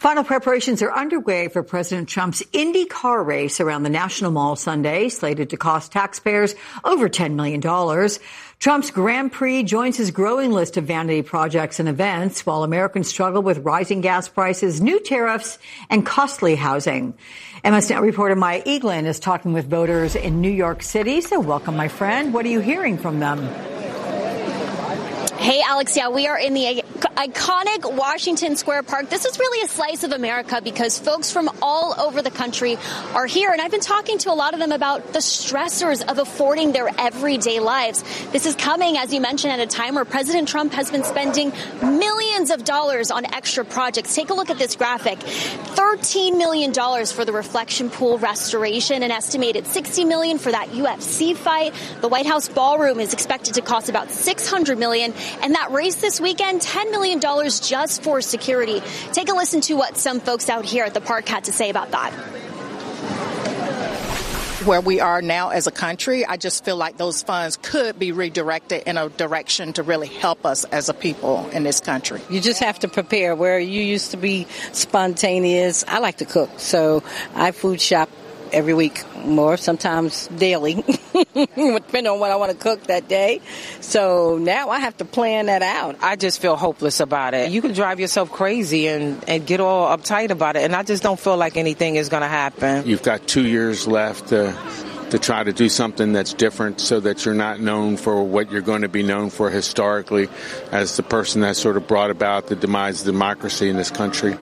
Final preparations are underway for President Trump's Indy car race around the National Mall Sunday, slated to cost taxpayers over $10 million. Trump's Grand Prix joins his growing list of vanity projects and events, while Americans struggle with rising gas prices, new tariffs, and costly housing. MS Now reporter Maya Eaglin is talking with voters in New York City. So welcome, my friend. What are you hearing from them? Hey, Alex. Yeah, we are in the iconic Washington Square Park. This is really a slice of America because folks from all over the country are here. And I've been talking to a lot of them about the stressors of affording their everyday lives. This is coming, as you mentioned, at a time where President Trump has been spending millions of dollars on extra projects. Take a look at this graphic. $13 million for the reflection pool restoration, an estimated $60 million for that UFC fight. The White House ballroom is expected to cost about $600 million. And that race this weekend, $10 million just for security. Take a listen to what some folks out here at the park had to say about that. Where we are now as a country, I just feel like those funds could be redirected in a direction to really help us as a people in this country. You just have to prepare. Where you used to be spontaneous, I like to cook, so I food shop every week, more, sometimes daily, depending on what I want to cook that day. So now I have to plan that out. I just feel hopeless about it. You can drive yourself crazy and get all uptight about it, and I just don't feel like anything is going to happen. You've got 2 years left to try to do something that's different so that you're not known for what you're going to be known for historically as the person that sort of brought about the demise of democracy in this country.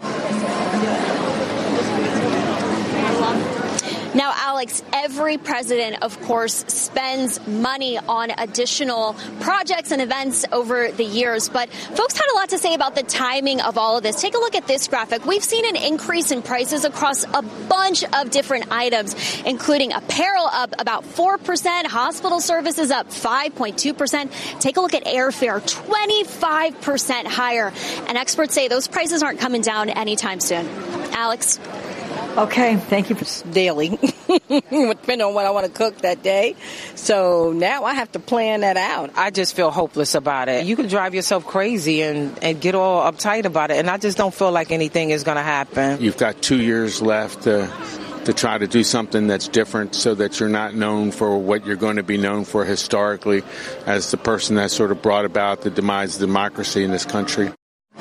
Now, Alex, every president, of course, spends money on additional projects and events over the years. But folks had a lot to say about the timing of all of this. Take a look at this graphic. We've seen an increase in prices across a bunch of different items, including apparel up about 4%, hospital services up 5.2%. Take a look at airfare, 25% higher. And experts say those prices aren't coming down anytime soon. Alex? Okay, thank you for daily, depending on what I want to cook that day. So now I have to plan that out. I just feel hopeless about it. You can drive yourself crazy and get all uptight about it, and I just don't feel like anything is going to happen. You've got 2 years left to try to do something that's different so that you're not known for what you're going to be known for historically as the person that sort of brought about the demise of democracy in this country.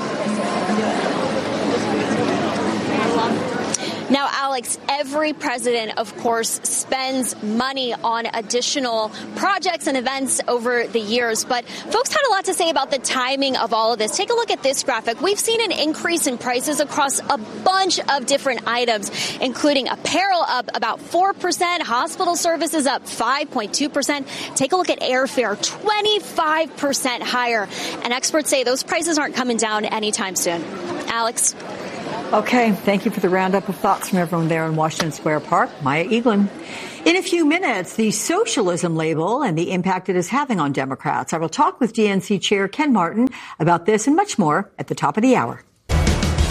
Now, Alex, every president, of course, spends money on additional projects and events over the years. But folks had a lot to say about the timing of all of this. Take a look at this graphic. We've seen an increase in prices across a bunch of different items, including apparel up about 4%, hospital services up 5.2%. Take a look at airfare, 25% higher. And experts say those prices aren't coming down anytime soon. Alex? Okay, thank you for the roundup of thoughts from everyone there in Washington Square Park. Maya Eaglin. In a few minutes, the socialism label and the impact it is having on Democrats. I will talk with DNC Chair Ken Martin about this and much more at the top of the hour.